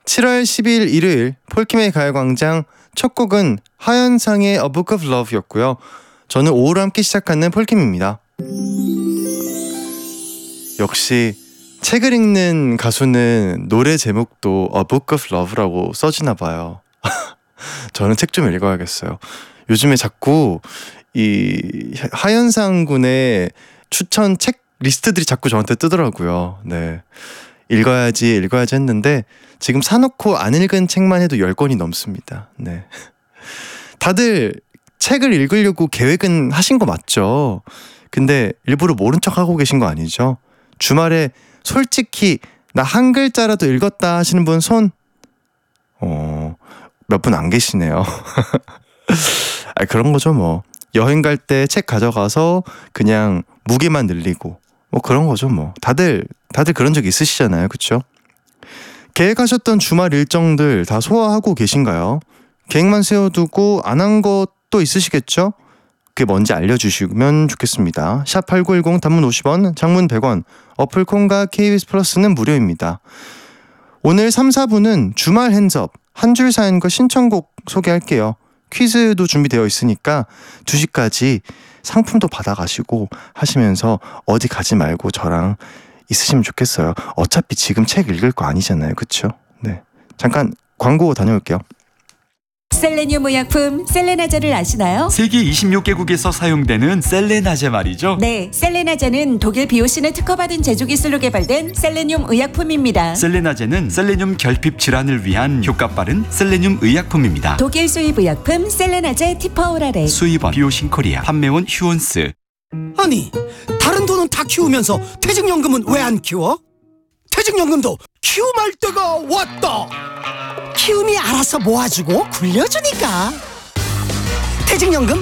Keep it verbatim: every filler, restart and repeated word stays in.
칠월 십이일 일요일 폴킴의 가요광장 첫 곡은 하현상의 A Book of Love였고요. 저는 오후로 함께 시작하는 폴킴입니다. 역시 책을 읽는 가수는 노래 제목도 A Book of Love라고 써지나 봐요. 저는 책 좀 읽어야겠어요. 요즘에 자꾸 이 하현상 군의 추천 책 리스트들이 자꾸 저한테 뜨더라고요. 네, 읽어야지 읽어야지 했는데 지금 사놓고 안 읽은 책만 해도 열 권이 넘습니다. 네, 다들 책을 읽으려고 계획은 하신 거 맞죠? 근데 일부러 모른 척 하고 계신 거 아니죠? 주말에 솔직히 나 한 글자라도 읽었다 하시는 분 손? 어, 몇 분 안 계시네요. 아, 그런 거죠 뭐. 여행 갈 때 책 가져가서 그냥 무게만 늘리고 뭐 그런 거죠 뭐. 다들 다들 그런 적 있으시잖아요, 그쵸? 계획하셨던 주말 일정들 다 소화하고 계신가요? 계획만 세워두고 안 한 것도 있으시겠죠? 그게 뭔지 알려주시면 좋겠습니다. 샵 팔구일공 단문 오십 원, 장문 백 원, 어플 콩과 케이비에스 플러스는 무료입니다. 오늘 삼, 사부는 주말 핸즈업 한 줄 사연과 신청곡 소개할게요. 퀴즈도 준비되어 있으니까 두 시까지 상품도 받아가시고 하시면서 어디 가지 말고 저랑 있으시면 좋겠어요. 어차피 지금 책 읽을 거 아니잖아요, 그쵸? 네, 잠깐 광고 다녀올게요. 셀레늄 의약품 셀레나제를 아시나요? 세계 이십육 개국에서 사용되는 셀레나제 말이죠. 네, 셀레나제는 독일 비오신을 특허받은 제조 기술로 개발된 셀레늄 의약품입니다. 셀레나제는 셀레늄 결핍 질환을 위한 효과 빠른 셀레늄 의약품입니다. 독일 수입 의약품 셀레나제 티퍼오라레. 수입원 비오신 코리아, 판매원 휴온스. 아니, 다른 돈은 다 키우면서 퇴직연금은 왜 안 키워? 퇴직연금도 키움할 때가 왔다. 키움이 알아서 모아주고 굴려주니까. 퇴직연금